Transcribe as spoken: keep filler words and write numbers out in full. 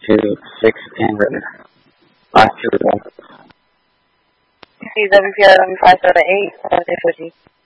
two six ten Ritter. Five two one. C W P R five seven eight.